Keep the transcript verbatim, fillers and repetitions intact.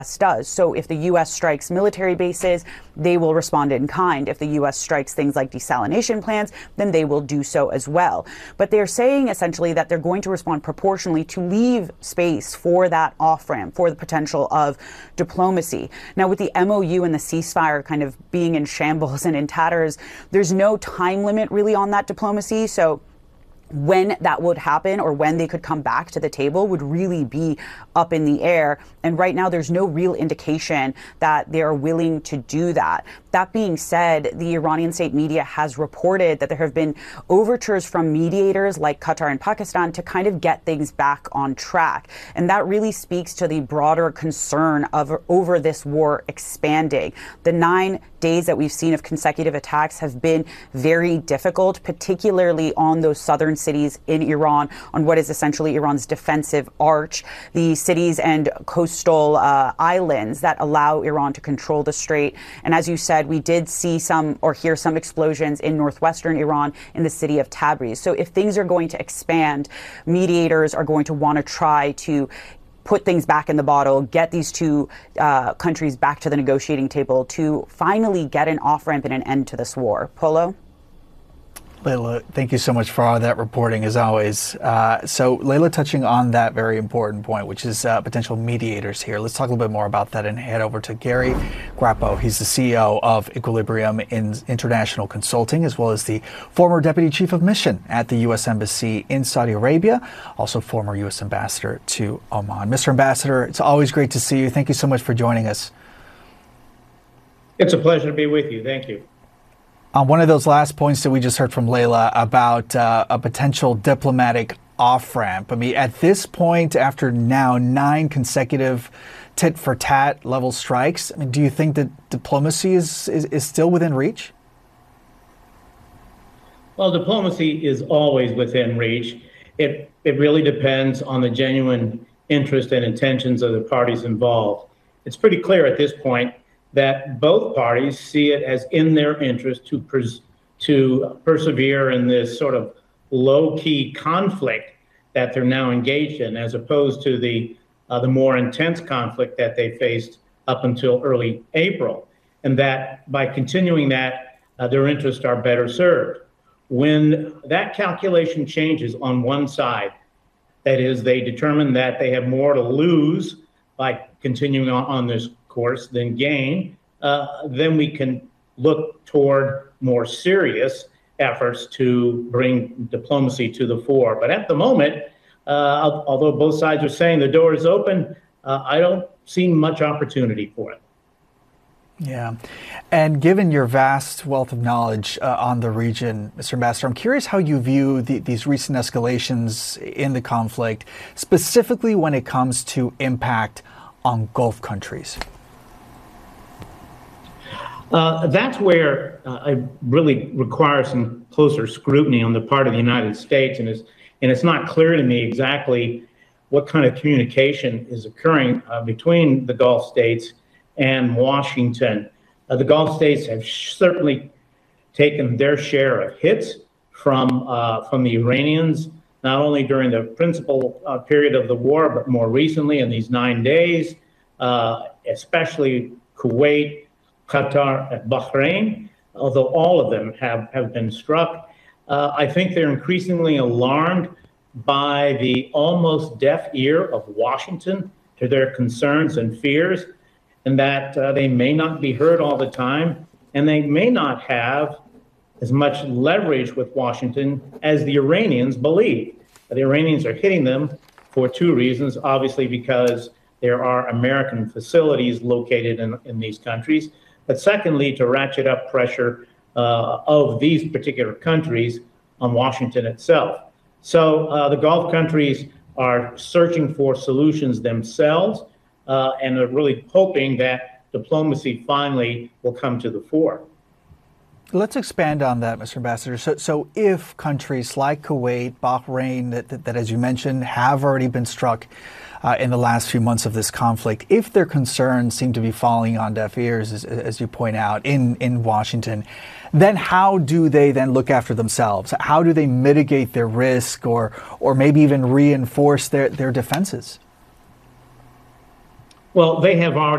does. So if the U S strikes military bases, they will respond in kind. If the U S strikes things like desalination plants, then they will do so as well. But they're saying essentially that they're going to respond proportionally to leave space for that off-ramp, for the potential of diplomacy. Now, with the M O U and the ceasefire kind of being in shambles and in tatters, there's no time limit really on that diplomacy. So when that would happen or when they could come back to the table would really be up in the air. And right now, there's no real indication that they are willing to do that. That being said, the Iranian state media has reported that there have been overtures from mediators like Qatar and Pakistan to kind of get things back on track. And that really speaks to the broader concern of over this war expanding. The nine days that we've seen of consecutive attacks have been very difficult, particularly on those southern cities in Iran, on what is essentially Iran's defensive arch, the cities and coastal uh, islands that allow Iran to control the strait. And as you said, we did see some or hear some explosions in northwestern Iran in the city of Tabriz. So if things are going to expand, mediators are going to want to try to put things back in the bottle, get these two uh, countries back to the negotiating table to finally get an off-ramp and an end to this war. Polo? Layla, thank you so much for all that reporting, as always. Uh, so, Layla, touching on that very important point, which is uh, potential mediators here. Let's talk a little bit more about that and head over to Gary Grappo. He's the C E O of Equilibrium in International Consulting, as well as the former Deputy Chief of Mission at the U S Embassy in Saudi Arabia, also former U S Ambassador to Oman. Mister Ambassador, it's always great to see you. Thank you so much for joining us. It's a pleasure to be with you. Thank you. On one of those last points that we just heard from Layla about uh, a potential diplomatic off-ramp, I mean, at this point, after now nine consecutive tit-for-tat level strikes, I mean, do you think that diplomacy is, is, is still within reach? Well, diplomacy is always within reach. It, it really depends on the genuine interest and intentions of the parties involved. It's pretty clear at this point that both parties see it as in their interest to pers- to persevere in this sort of low-key conflict that they're now engaged in, as opposed to the uh, the more intense conflict that they faced up until early April, and that by continuing that, uh, their interests are better served. When that calculation changes on one side, that is, they determine that they have more to lose by continuing on, on this course than gain, uh, then we can look toward more serious efforts to bring diplomacy to the fore. But at the moment, uh, although both sides are saying the door is open, uh, I don't see much opportunity for it. Yeah. And given your vast wealth of knowledge uh, on the region, Mister Ambassador, I'm curious how you view the, these recent escalations in the conflict, specifically when it comes to impact on Gulf countries. Uh, that's where uh, I really require some closer scrutiny on the part of the United States, and it's, and it's not clear to me exactly what kind of communication is occurring uh, between the Gulf states and Washington. Uh, the Gulf states have certainly taken their share of hits from uh, from the Iranians, not only during the principal uh, period of the war, but more recently in these nine days, uh, especially Kuwait, Qatar, and Bahrain, although all of them have, have been struck. Uh, I think they're increasingly alarmed by the almost deaf ear of Washington to their concerns and fears, and that uh, they may not be heard all the time, and they may not have as much leverage with Washington as the Iranians believe. The Iranians are hitting them for two reasons, obviously because there are American facilities located in, in these countries, but secondly, to ratchet up pressure uh, of these particular countries on Washington itself. So uh, the Gulf countries are searching for solutions themselves, uh, and are really hoping that diplomacy finally will come to the fore. Let's expand on that, Mister Ambassador. So, so if countries like Kuwait, Bahrain, that, that, that as you mentioned, have already been struck uh, in the last few months of this conflict, if their concerns seem to be falling on deaf ears, as, as you point out, in, in Washington, then how do they then look after themselves? How do they mitigate their risk or, or maybe even reinforce their, their defenses? Well, they have already